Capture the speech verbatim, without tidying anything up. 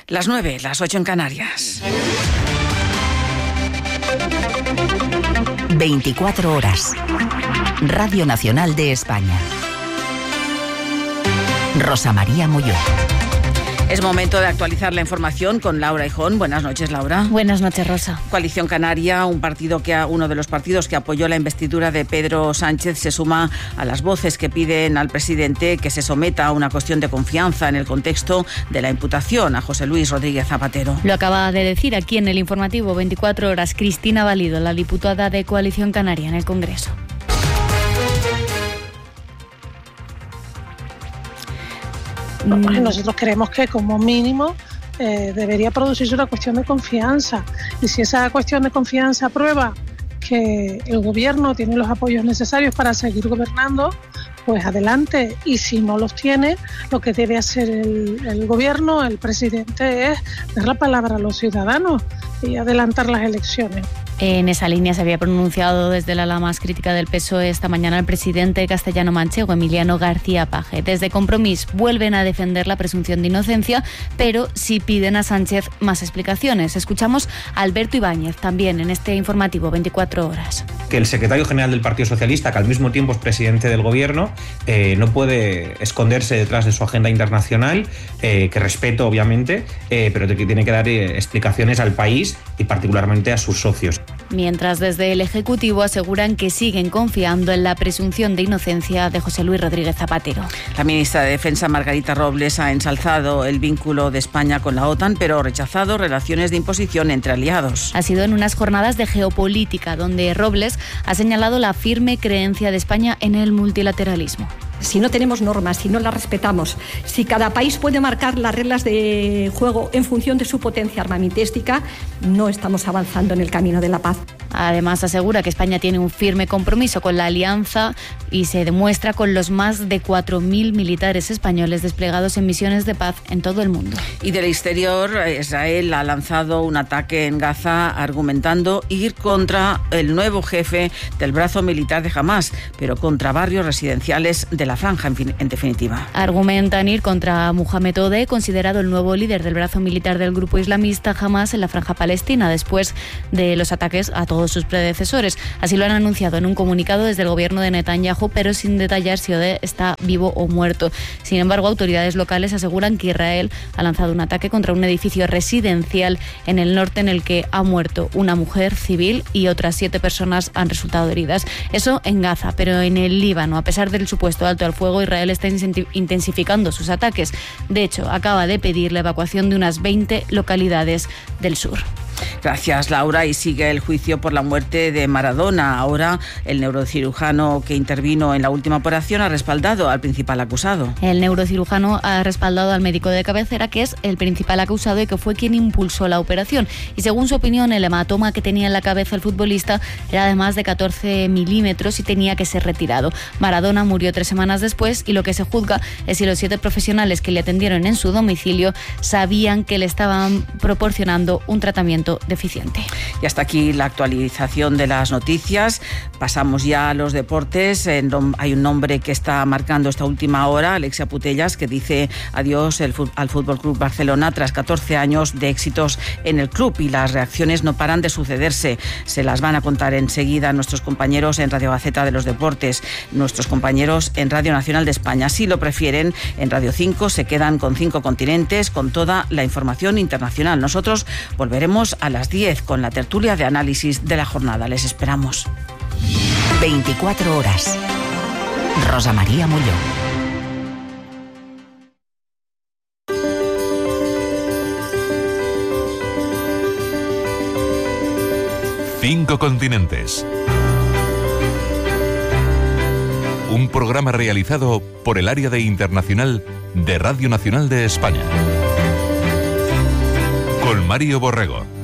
Las nueve, las ocho en Canarias. veinticuatro horas. Radio Nacional de España. Rosa María Molló. Es momento de actualizar la información con Laura Hijón. Buenas noches, Laura. Buenas noches, Rosa. Coalición Canaria, un partido que ha, uno de los partidos que apoyó la investidura de Pedro Sánchez, se suma a las voces que piden al presidente que se someta a una cuestión de confianza en el contexto de la imputación a José Luis Rodríguez Zapatero. Lo acaba de decir aquí en el informativo veinticuatro horas Cristina Valido, la diputada de Coalición Canaria en el Congreso. Nosotros creemos que como mínimo eh, debería producirse una cuestión de confianza, y si esa cuestión de confianza prueba que el gobierno tiene los apoyos necesarios para seguir gobernando, pues adelante, y si no los tiene, lo que debe hacer el, el gobierno, el presidente, es dar la palabra a los ciudadanos y adelantar las elecciones. En esa línea se había pronunciado desde la ala más crítica del P S O E esta mañana el presidente castellano-manchego, Emiliano García Paje. Desde Compromís vuelven a defender la presunción de inocencia, pero sí piden a Sánchez más explicaciones. Escuchamos a Alberto Ibáñez también en este informativo veinticuatro horas. Que el secretario general del Partido Socialista, que al mismo tiempo es presidente del gobierno, eh, no puede esconderse detrás de su agenda internacional, eh, que respeto obviamente, eh, pero que tiene que dar eh, explicaciones al país y particularmente a sus socios. Mientras desde el Ejecutivo aseguran que siguen confiando en la presunción de inocencia de José Luis Rodríguez Zapatero. La ministra de Defensa, Margarita Robles, ha ensalzado el vínculo de España con la OTAN, pero rechazado relaciones de imposición entre aliados. Ha sido en unas jornadas de geopolítica donde Robles ha señalado la firme creencia de España en el multilateralismo. Si no tenemos normas, si no las respetamos, si cada país puede marcar las reglas de juego en función de su potencia armamentística, no estamos avanzando en el camino de la paz. Además, asegura que España tiene un firme compromiso con la alianza y se demuestra con los más de cuatro mil militares españoles desplegados en misiones de paz en todo el mundo. Y del exterior, Israel ha lanzado un ataque en Gaza argumentando ir contra el nuevo jefe del brazo militar de Hamás, pero contra barrios residenciales de la franja, en, fin, en definitiva. Argumentan ir contra Mohamed Odeh, considerado el nuevo líder del brazo militar del grupo islamista Hamás en la franja palestina, después de los ataques a todos sus predecesores. Así lo han anunciado en un comunicado desde el gobierno de Netanyahu, pero sin detallar si Odeh está vivo o muerto. Sin embargo, autoridades locales aseguran que Israel ha lanzado un ataque contra un edificio residencial en el norte en el que ha muerto una mujer civil y otras siete personas han resultado heridas. Eso en Gaza, pero en el Líbano, a pesar del supuesto alto al fuego, Israel está intensificando sus ataques. De hecho, acaba de pedir la evacuación de unas veinte localidades del sur. Gracias, Laura. Y sigue el juicio por la muerte de Maradona. Ahora el neurocirujano que intervino en la última operación ha respaldado al principal acusado. El neurocirujano ha respaldado al médico de cabecera, que es el principal acusado y que fue quien impulsó la operación. Y según su opinión, el hematoma que tenía en la cabeza el futbolista era de más de catorce milímetros y tenía que ser retirado. Maradona murió tres semanas después y lo que se juzga es si los siete profesionales que le atendieron en su domicilio sabían que le estaban proporcionando un tratamiento deficiente. Y hasta aquí la actualización de las noticias. Pasamos ya a los deportes. Hay un nombre que está marcando esta última hora, Alexia Putellas, que dice adiós al Fútbol Club Barcelona tras catorce años de éxitos en el club, y las reacciones no paran de sucederse. Se las van a contar enseguida nuestros compañeros en Radio Gaceta de los Deportes, nuestros compañeros en Radio Nacional de España. Si lo prefieren, en Radio cinco se quedan con Cinco Continentes, con toda la información internacional. Nosotros volveremos a las diez con la tertulia de análisis de la jornada. Les esperamos. veinticuatro horas. Rosa María Molló. Cinco Continentes. Un programa realizado por el Área de Internacional de Radio Nacional de España. Con Mario Borrego.